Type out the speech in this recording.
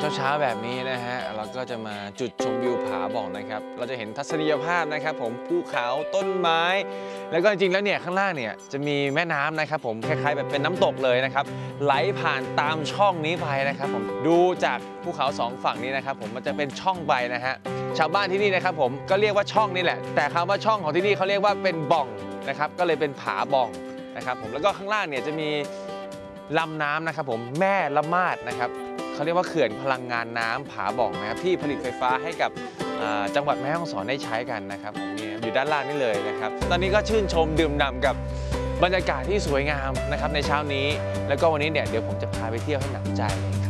เช้าๆแบบนี้นะฮะเราก็จะมาจุดชมวิวผาบ่องนะครับเราจะเห็นทัศนียภาพนะครับผมภูเขาต้นไม้แล้วก็จริงๆแล้วเนี่ยข้างล่างเนี่ยจะมีแม่น้ำนะครับผมคล้ายๆแบบเป็นน้ำตกเลยนะครับไหลผ่านตามช่องนี้ไปนะครับผมดูจากภูเขาสองฝั่งนี้นะครับผมมันจะเป็นช่องไปนะฮะชาวบ้านที่นี่นะครับผมก็เรียกว่าช่องนี่แหละแต่คำว่าช่องของที่นี่เขาเรียกว่าเป็นบ่องนะครับก็เลยเป็นผาบ่องนะครับผมแล้วก็ข้างล่างเนี่ยจะมีลำน้ำนะครับผมแม่ละมาดนะครับเขาเรียกว่าเขื่อนพลังงานน้ำผาบ่องนะครับที่ผลิตไฟฟ้าให้กับจังหวัดแม่ฮ่องสอนได้ใช้กันนะครับผมเนี่ยอยู่ด้านล่างนี่เลยนะครับตอนนี้ก็ชื่นชมดื่มด่ำกับบรรยากาศที่สวยงามนะครับในเช้านี้แล้วก็วันนี้เนี่ยเดี๋ยวผมจะพาไปเที่ยวให้หนำใจ